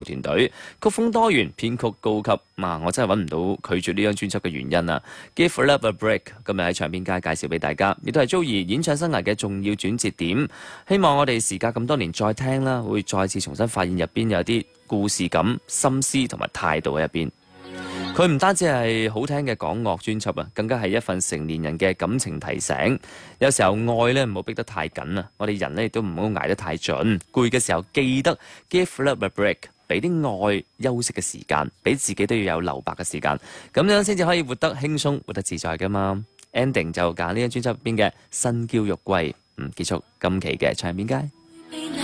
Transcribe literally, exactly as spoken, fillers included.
團隊，曲風多元，編曲高級。啊，我真係揾唔到拒絕呢張專輯嘅原因啊 ！Give Love a Break 今日喺唱片街介紹俾大家，亦都係 Joey 演唱生涯嘅重要轉折點。希望我哋時隔咁多年再聽啦，會再次重新發現入邊有啲故事感、心思同埋態度喺入邊。佢唔單止係好聽嘅港樂專輯啊，更加係一份成年人嘅感情提醒。有時候愛咧唔好逼得太緊啊，我哋人咧亦都唔好捱得太盡。攰嘅時候記得 give love a break， 俾啲愛休息嘅時間，俾自己都要有留白嘅時間，咁樣先至可以活得輕鬆、活得自在噶嘛。Ending 就揀呢張專輯入邊嘅新嬌玉貴，嗯，結束今期嘅唱片街。